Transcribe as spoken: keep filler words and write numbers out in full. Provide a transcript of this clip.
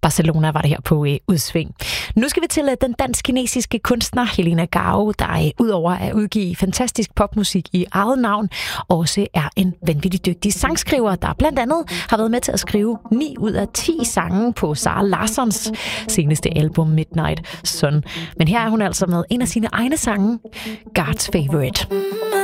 Barcelona var det her på øh, udsving. Nu skal vi til øh, den dansk-kinesiske kunstner Helena Gao, der øh, udover at udgive fantastisk popmusik i eget navn, også er en vanvittig dygtig sangskriver, der blandt andet har været med til at skrive ni ud af ti sange på Zara Larssons seneste album Midnight Sun. Men her er hun altså med en af sine egne sange, God's Favorite.